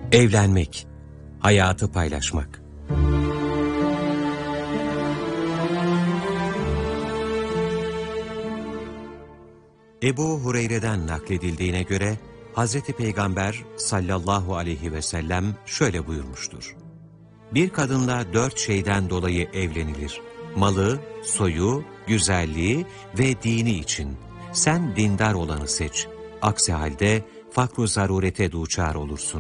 Evlenmek, hayatı paylaşmak. Ebu Hureyre'den nakledildiğine göre, Hazreti Peygamber sallallahu aleyhi ve sellem şöyle buyurmuştur. Bir kadınla 4 şeyden dolayı evlenilir. Malı, soyu, güzelliği ve dini için. Sen dindar olanı seç. Aksi halde fakr-ı zarurete duçar olursun.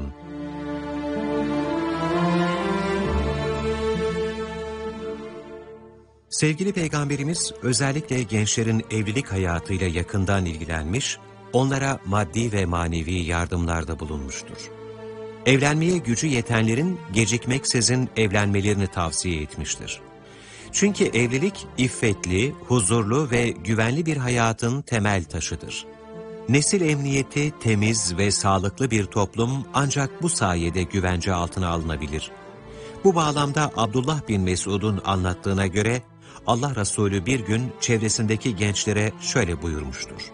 Sevgili Peygamberimiz özellikle gençlerin evlilik hayatıyla yakından ilgilenmiş, onlara maddi ve manevi yardımlarda bulunmuştur. Evlenmeye gücü yetenlerin gecikmeksizin evlenmelerini tavsiye etmiştir. Çünkü evlilik iffetli, huzurlu ve güvenli bir hayatın temel taşıdır. Nesil emniyeti, temiz ve sağlıklı bir toplum ancak bu sayede güvence altına alınabilir. Bu bağlamda Abdullah bin Mesud'un anlattığına göre, Allah Resulü bir gün çevresindeki gençlere şöyle buyurmuştur.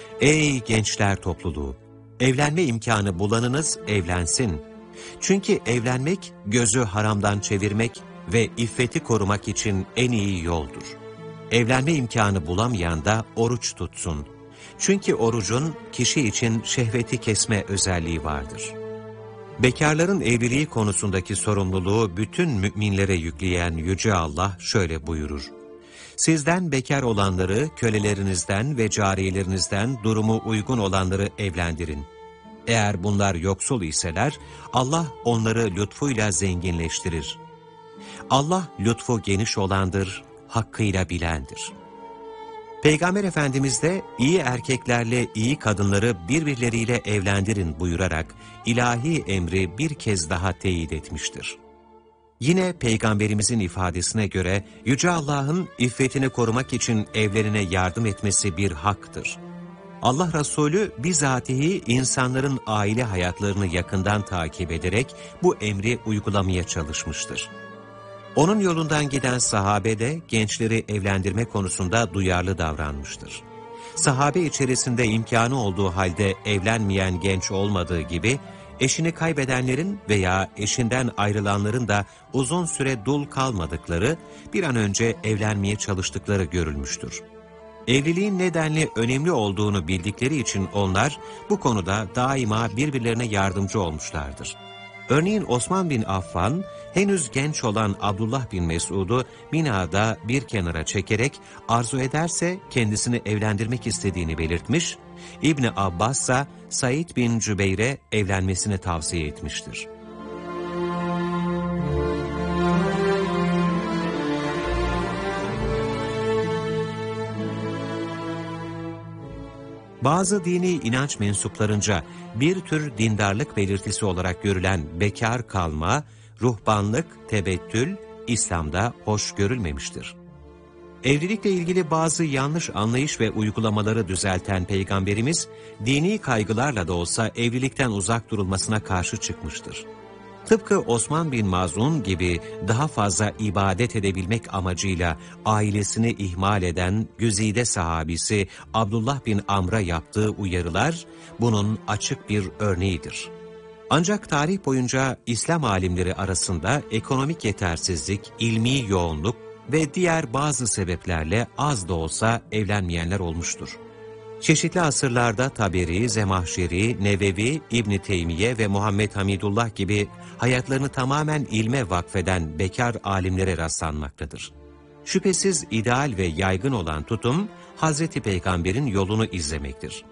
Ey gençler topluluğu! Evlenme imkanı bulanınız evlensin. Çünkü evlenmek gözü haramdan çevirmek ve iffeti korumak için en iyi yoldur. Evlenme imkanı bulamayan da oruç tutsun. Çünkü orucun kişi için şehveti kesme özelliği vardır. Bekarların evliliği konusundaki sorumluluğu bütün müminlere yükleyen Yüce Allah şöyle buyurur. Sizden bekar olanları, kölelerinizden ve cariyelerinizden durumu uygun olanları evlendirin. Eğer bunlar yoksul iseler, Allah onları lütfuyla zenginleştirir. Allah lütfu geniş olandır, hakkıyla bilendir. Peygamber Efendimiz de iyi erkeklerle iyi kadınları birbirleriyle evlendirin buyurarak ilahi emri bir kez daha teyit etmiştir. Yine Peygamberimizin ifadesine göre Yüce Allah'ın iffetini korumak için evlerine yardım etmesi bir haktır. Allah Resulü bizatihi insanların aile hayatlarını yakından takip ederek bu emri uygulamaya çalışmıştır. Onun yolundan giden sahabe de gençleri evlendirme konusunda duyarlı davranmıştır. Sahabe içerisinde imkanı olduğu halde evlenmeyen genç olmadığı gibi, eşini kaybedenlerin veya eşinden ayrılanların da uzun süre dul kalmadıkları, bir an önce evlenmeye çalıştıkları görülmüştür. Evliliğin nedenli önemli olduğunu bildikleri için onlar bu konuda daima birbirlerine yardımcı olmuşlardır. Örneğin Osman bin Affan, henüz genç olan Abdullah bin Mesud'u Mina'da bir kenara çekerek arzu ederse kendisini evlendirmek istediğini belirtmiş, İbni Abbas ise Said bin Cübeyr'e evlenmesini tavsiye etmiştir. Bazı dini inanç mensuplarınca bir tür dindarlık belirtisi olarak görülen bekar kalma, ruhbanlık, tebettül, İslam'da hoş görülmemiştir. Evlilikle ilgili bazı yanlış anlayış ve uygulamaları düzelten Peygamberimiz, dini kaygılarla da olsa evlilikten uzak durulmasına karşı çıkmıştır. Tıpkı Osman bin Maz'un gibi daha fazla ibadet edebilmek amacıyla ailesini ihmal eden güzide sahabisi Abdullah bin Amr'a yaptığı uyarılar bunun açık bir örneğidir. Ancak tarih boyunca İslam alimleri arasında ekonomik yetersizlik, ilmi yoğunluk ve diğer bazı sebeplerle az da olsa evlenmeyenler olmuştur. Çeşitli asırlarda Taberi, Zemahşeri, Nevevi, İbn Teymiye ve Muhammed Hamidullah gibi hayatlarını tamamen ilme vakfeden bekar alimlere rastlanmaktadır. Şüphesiz ideal ve yaygın olan tutum, Hazreti Peygamber'in yolunu izlemektir.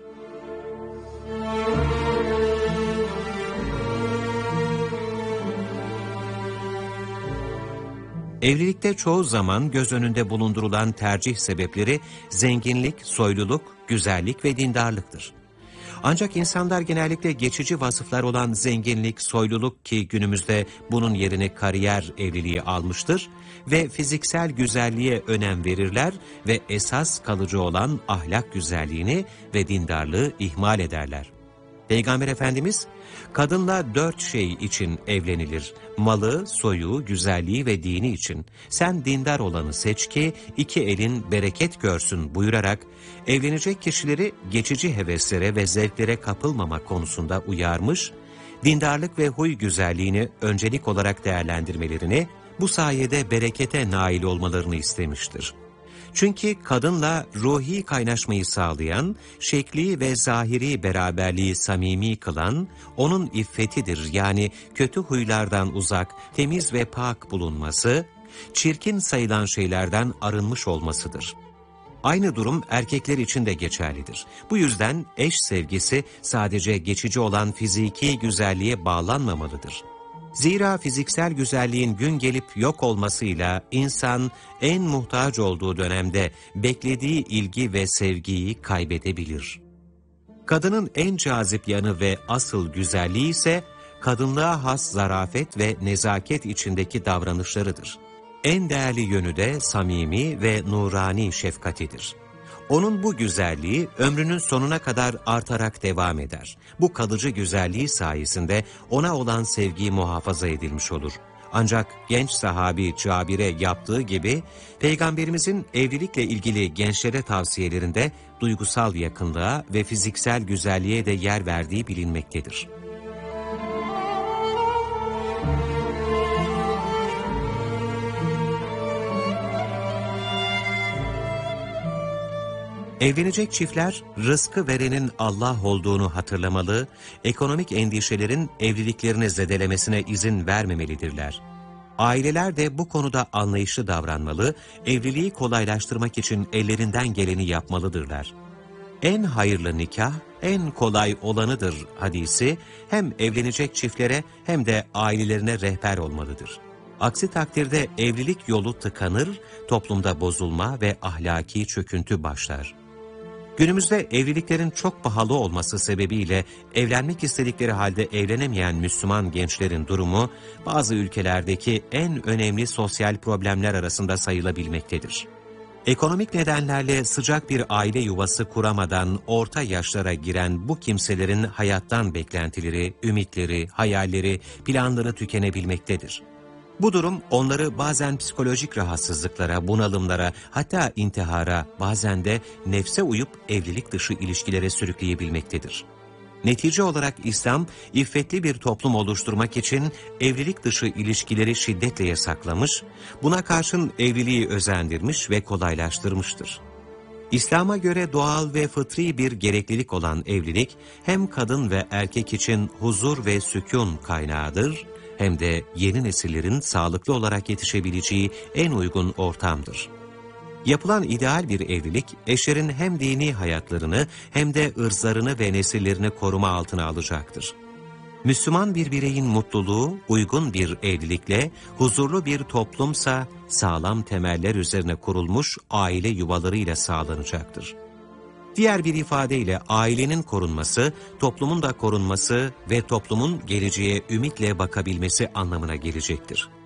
Evlilikte çoğu zaman göz önünde bulundurulan tercih sebepleri zenginlik, soyluluk, güzellik ve dindarlıktır. Ancak insanlar genellikle geçici vasıflar olan zenginlik, soyluluk ki günümüzde bunun yerini kariyer evliliği almıştır ve fiziksel güzelliğe önem verirler ve esas kalıcı olan ahlak güzelliğini ve dindarlığı ihmal ederler. Peygamber Efendimiz, kadınla 4 şey için evlenilir. Malı, soyu, güzelliği ve dini için. Sen dindar olanı seç ki 2 elin bereket görsün buyurarak, evlenecek kişileri geçici heveslere ve zevklere kapılmamak konusunda uyarmış, dindarlık ve huy güzelliğini öncelik olarak değerlendirmelerini, bu sayede berekete nail olmalarını istemiştir. Çünkü kadınla ruhi kaynaşmayı sağlayan, şekli ve zahiri beraberliği samimi kılan, onun iffetidir, yani kötü huylardan uzak, temiz ve pak bulunması, çirkin sayılan şeylerden arınmış olmasıdır. Aynı durum erkekler için de geçerlidir. Bu yüzden eş sevgisi sadece geçici olan fiziki güzelliğe bağlanmamalıdır. Zira fiziksel güzelliğin gün gelip yok olmasıyla insan en muhtaç olduğu dönemde beklediği ilgi ve sevgiyi kaybedebilir. Kadının en cazip yanı ve asıl güzelliği ise kadınlığa has zarafet ve nezaket içindeki davranışlarıdır. En değerli yönü de samimi ve nurani şefkatidir. Onun bu güzelliği ömrünün sonuna kadar artarak devam eder. Bu kalıcı güzelliği sayesinde ona olan sevgi muhafaza edilmiş olur. Ancak genç sahabi Cabir'e yaptığı gibi, Peygamberimizin evlilikle ilgili gençlere tavsiyelerinde duygusal yakınlığa ve fiziksel güzelliğe de yer verdiği bilinmektedir. Evlenecek çiftler, rızkı verenin Allah olduğunu hatırlamalı, ekonomik endişelerin evliliklerini zedelemesine izin vermemelidirler. Aileler de bu konuda anlayışlı davranmalı, evliliği kolaylaştırmak için ellerinden geleni yapmalıdırlar. En hayırlı nikah, en kolay olanıdır hadisi, hem evlenecek çiftlere hem de ailelerine rehber olmalıdır. Aksi takdirde evlilik yolu tıkanır, toplumda bozulma ve ahlaki çöküntü başlar. Günümüzde evliliklerin çok pahalı olması sebebiyle evlenmek istedikleri halde evlenemeyen Müslüman gençlerin durumu bazı ülkelerdeki en önemli sosyal problemler arasında sayılabilmektedir. Ekonomik nedenlerle sıcak bir aile yuvası kuramadan orta yaşlara giren bu kimselerin hayattan beklentileri, ümitleri, hayalleri, planları tükenebilmektedir. Bu durum onları bazen psikolojik rahatsızlıklara, bunalımlara, hatta intihara, bazen de nefse uyup evlilik dışı ilişkilere sürükleyebilmektedir. Netice olarak İslam, iffetli bir toplum oluşturmak için evlilik dışı ilişkileri şiddetle yasaklamış, buna karşın evliliği özendirmiş ve kolaylaştırmıştır. İslam'a göre doğal ve fıtri bir gereklilik olan evlilik, hem kadın ve erkek için huzur ve sükun kaynağıdır, hem de yeni nesillerin sağlıklı olarak yetişebileceği en uygun ortamdır. Yapılan ideal bir evlilik, eşlerin hem dini hayatlarını hem de ırzlarını ve nesillerini koruma altına alacaktır. Müslüman bir bireyin mutluluğu, uygun bir evlilikle, huzurlu bir toplumsa sağlam temeller üzerine kurulmuş aile yuvalarıyla sağlanacaktır. Diğer bir ifadeyle ailenin korunması, toplumun da korunması ve toplumun geleceğe ümitle bakabilmesi anlamına gelecektir.